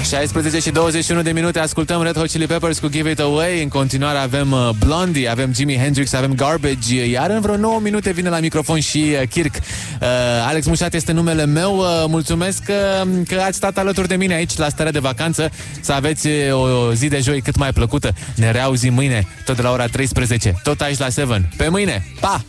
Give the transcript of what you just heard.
16 și 21 de minute, ascultăm Red Hot Chili Peppers cu Give It Away. În continuare avem Blondie, avem Jimi Hendrix, avem Garbage. Iar în vreo 9 minute vine la microfon și Kirk. Alex Mușat este numele meu. Mulțumesc că ați stat alături de mine aici la starea de vacanță. Să aveți o zi de joi cât mai plăcută. Ne reauzim mâine, tot de la ora 13, tot aici la 7. Pe mâine, pa!